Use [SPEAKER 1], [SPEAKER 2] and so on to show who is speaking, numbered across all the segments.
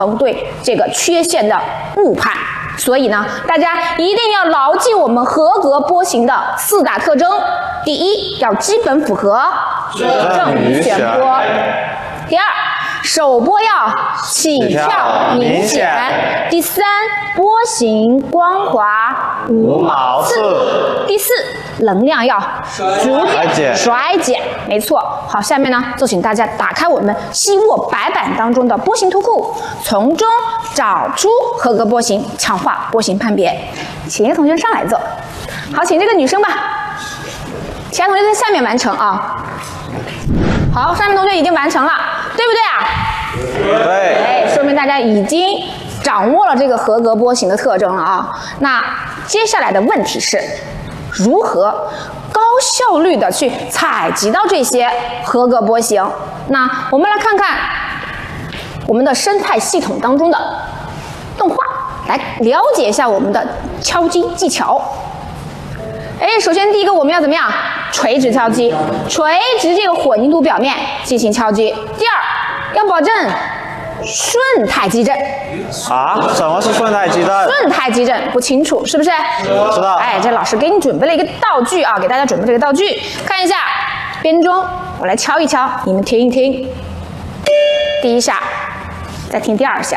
[SPEAKER 1] 对这个缺陷的误判。所以呢，大家一定要牢记我们合格波形的4大特征：第一，要基本符合正余弦波；第二，手波要起跳明显；第三，波形光滑无毛刺；第四，能量要逐渐衰减。没错。好，下面呢，就请大家打开我们希沃白板当中的波形图库，从中找出合格波形，强化波形判别。请一个同学上来做。好，请这个女生吧，其他同学在下面完成啊。好，上面同学已经完成了，对不对啊？
[SPEAKER 2] 对。
[SPEAKER 1] 哎，说明大家已经掌握了这个合格波形的特征了啊。那接下来的问题是，如何高效率的去采集到这些合格波形？那我们来看看我们的生态系统当中的动画，来了解一下我们的敲击技巧。哎，首先第一个我们要怎么样？垂直敲击，垂直这个混凝土表面进行敲击。第二，要保证顺态击震。
[SPEAKER 2] 啊？什么是顺态击震？
[SPEAKER 1] 顺态击震不清楚是不是？
[SPEAKER 2] 知道。
[SPEAKER 1] 哎，这老师给你准备了一个道具啊，给大家准备这个道具，看一下编钟，我来敲一敲，你们听一听。第一下，再听第二下。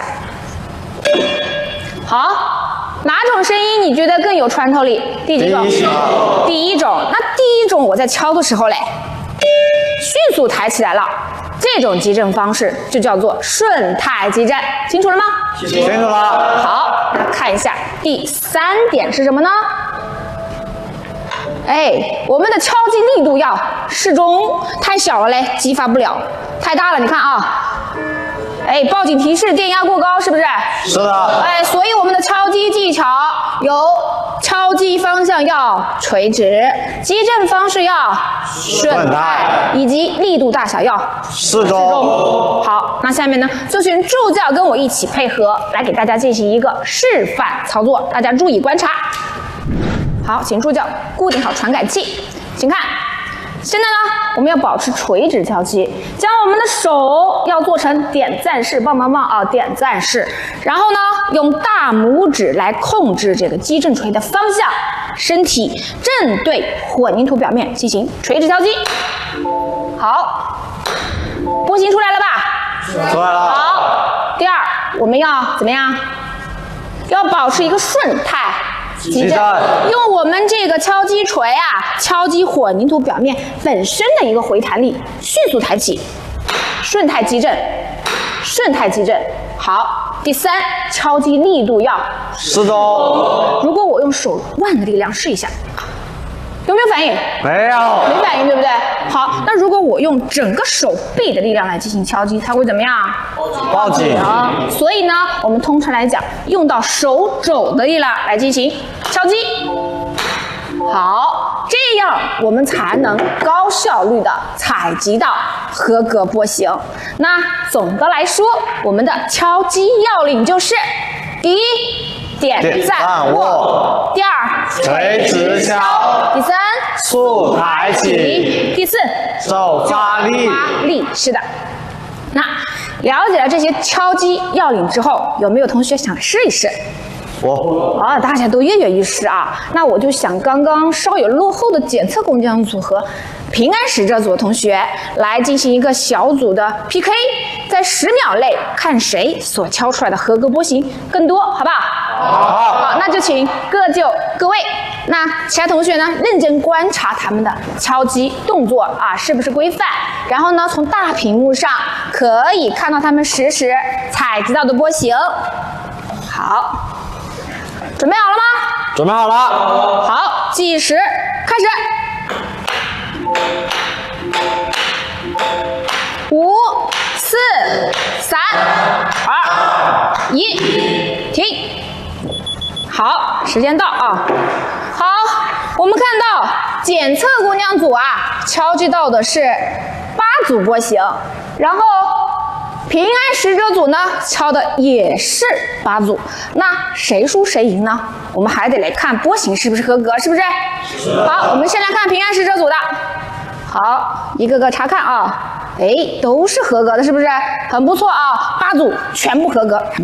[SPEAKER 1] 好，哪种声音你觉得更有穿透力？第几种？第一种。那第一种我在敲的时候嘞，迅速抬起来了，这种击震方式就叫做顺态击震，清楚了吗？
[SPEAKER 2] 清楚了。
[SPEAKER 1] 好，那看一下第3点是什么呢？哎，我们的敲击力度要适中，太小了嘞，激发不了；太大了，你看啊。哎，报警提示电压过高，是不是？
[SPEAKER 2] 是的。
[SPEAKER 1] 哎，所以我们的敲击技巧有敲击方向要垂直，击震方式要顺态，以及力度大小要
[SPEAKER 2] 适中。
[SPEAKER 1] 好，那下面呢，就请助教跟我一起配合，来给大家进行一个示范操作，大家注意观察。好，请助教固定好传感器，请看。现在呢，我们要保持垂直敲击，将我们的手要做成点赞式，棒棒棒啊，点赞式。然后呢，用大拇指来控制这个击震锤的方向，身体正对混凝土表面进行垂直敲击。好，波形出来了吧？
[SPEAKER 2] 出来了。
[SPEAKER 1] 好，第二，我们要怎么样？要保持一个顺态击震，用我们这个敲击锤啊，敲击混凝土表面本身的一个回弹力，迅速抬起，顺态击震，顺态击震。好，第3，敲击力度要
[SPEAKER 2] 适中。
[SPEAKER 1] 如果我用手腕的力量试一下，有没有反应？
[SPEAKER 2] 没有。
[SPEAKER 1] 没反应，对不对？好，那如果我用整个手背的力量来进行敲击，它会怎么样？
[SPEAKER 2] 报警。
[SPEAKER 1] 所以呢，我们通常来讲，用到手肘的力量来进行敲击。好，这样我们才能高效率的采集到合格波形。那总的来说，我们的敲击要领就是：第一，点赞握；第二，
[SPEAKER 2] 垂直敲；
[SPEAKER 1] 第三，
[SPEAKER 2] 速抬起；
[SPEAKER 1] 第四，
[SPEAKER 2] 手发力。
[SPEAKER 1] 是的。那了解了这些敲击要领之后，有没有同学想试一试？
[SPEAKER 2] 我
[SPEAKER 1] 大家都跃跃欲试啊！那我就想刚刚稍有落后的检测工匠组和平安使者组的同学来进行一个小组的 PK， 在10秒内看谁所敲出来的合格波形更多，好不好？好，那就请各就各位。那其他同学呢，认真观察他们的敲击动作啊，是不是规范？然后呢，从大屏幕上可以看到他们实时采集到的波形。好。准备好了吗？
[SPEAKER 2] 准备好了。
[SPEAKER 1] 好，计时开始。5、4、3、2、1，停。好，时间到啊。好，我们看到检测工匠组啊，敲击到的是8组波形，然后平安使者组呢敲的也是8组，那谁输谁赢呢？我们还得来看波形是不是合格，是不是？好，我们先来看平安使者组的。好，一个个查看啊。 哎，都是合格的，是不是？很不错啊，8组全部合格。